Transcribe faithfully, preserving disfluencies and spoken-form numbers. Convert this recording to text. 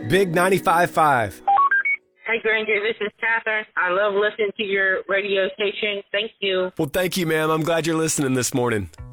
Big ninety-five point five. Hey, Granger, this is Catherine. I love listening to your radio station. Thank you. Well, thank you, ma'am. I'm glad you're listening this morning.